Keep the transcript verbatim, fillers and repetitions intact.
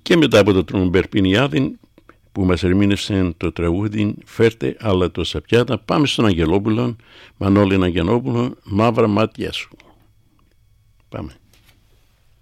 Και μετά από το Τρουμπερπινιάδη που μας ερμήνευσε το τραγούδι «Φέρτε άλλα τόσα πιάτα», πάμε στον Αγγελόπουλο, Μανώλη Αγγελόπουλο, «Μαύρα μάτια σου». Πάμε.